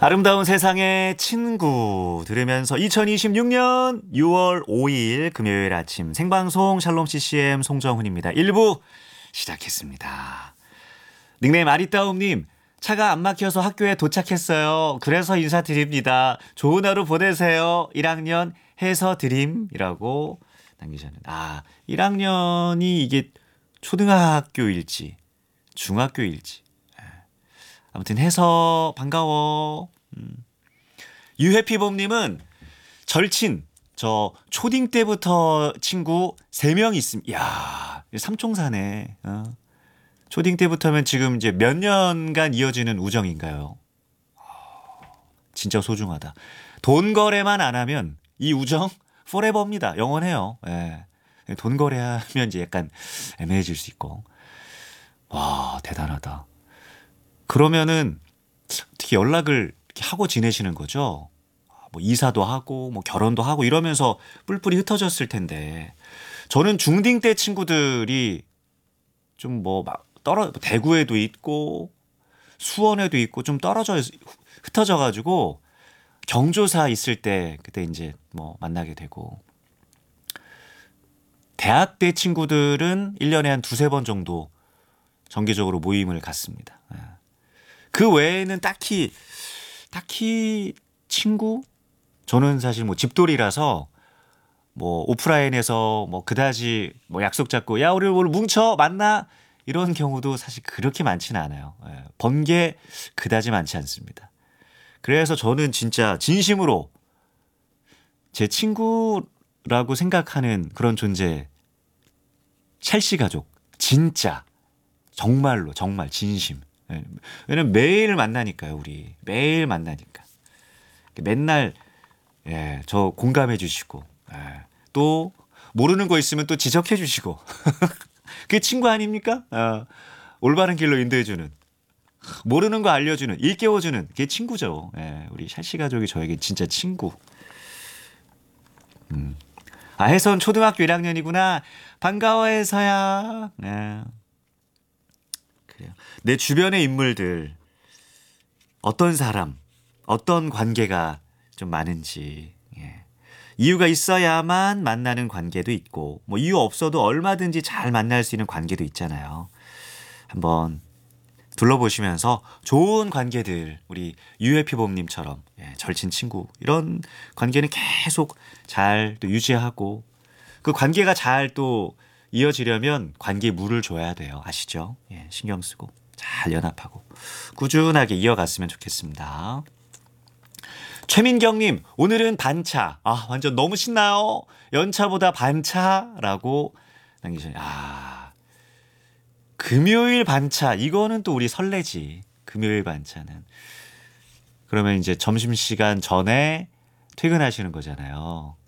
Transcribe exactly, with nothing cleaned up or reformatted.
아름다운 세상의 친구 들으면서 이천이십육 년 유월 오일 금요일 아침 생방송 샬롬 씨씨엠 송정훈입니다. 일 부 시작했습니다. 닉네임 아리따움님, 차가 안 막혀서 학교에 도착했어요. 그래서 인사드립니다. 좋은 하루 보내세요. 일 학년 해서 드림이라고 남기셨는데, 아, 일 학년이 이게 초등학교일지 중학교일지, 아무튼 해서 반가워. 음. 유해피봄님은 절친, 저 초딩 때부터 친구 세 명 있습니다. 이야, 삼총사네. 어. 초딩 때부터면 지금 이제 몇 년간 이어지는 우정인가요? 진짜 소중하다. 돈 거래만 안 하면 이 우정 forever입니다. 영원해요. 예. 돈 거래하면 이제 약간 애매해질 수 있고. 와, 대단하다. 그러면은 어떻게 연락을 이렇게 하고 지내시는 거죠? 뭐 이사도 하고 뭐 결혼도 하고 이러면서 뿔뿔이 흩어졌을 텐데, 저는 중딩 때 친구들이 좀 뭐 막 떨어 대구에도 있고 수원에도 있고 좀 떨어져 흩어져 가지고 경조사 있을 때 그때 이제 뭐 만나게 되고, 대학 때 친구들은 일 년에 한 두세 번 정도 정기적으로 모임을 갖습니다. 그 외에는 딱히 딱히 친구? 저는 사실 뭐 집돌이라서 뭐 오프라인에서 뭐 그다지 뭐 약속 잡고 야 우리 오늘 뭉쳐 만나 이런 경우도 사실 그렇게 많지는 않아요. 예, 번개 그다지 많지 않습니다. 그래서 저는 진짜 진심으로 제 친구라고 생각하는 그런 존재, 첼시 가족, 진짜 정말로 정말 진심. 예, 왜냐면 매일 만나니까요. 우리 매일 만나니까 맨날 예, 저 공감해 주시고, 예, 또 모르는 거 있으면 또 지적해 주시고 그게 친구 아닙니까? 어, 올바른 길로 인도해 주는, 모르는 거 알려주는, 일깨워주는, 그게 친구죠. 예, 우리 샬씨 가족이 저에게 진짜 친구. 음. 아, 혜선 초등학교 일 학년이구나. 반가워해서야. 예. 그래요. 내 주변의 인물들, 어떤 사람, 어떤 관계가 좀 많은지, 예. 이유가 있어야만 만나는 관계도 있고, 뭐 이유 없어도 얼마든지 잘 만날 수 있는 관계도 있잖아요. 한번 둘러보시면서 좋은 관계들, 우리 유해피봄님처럼, 예, 절친 친구, 이런 관계는 계속 잘 또 유지하고, 그 관계가 잘 또 이어지려면 관계에 물을 줘야 돼요. 아시죠? 예, 신경 쓰고 잘 연합하고 꾸준하게 이어갔으면 좋겠습니다. 최민경님, 오늘은 반차. 아, 완전 너무 신나요. 연차보다 반차라고 남기셨네요. 아, 금요일 반차. 이거는 또 우리 설레지. 금요일 반차는. 그러면 이제 점심시간 전에 퇴근하시는 거잖아요.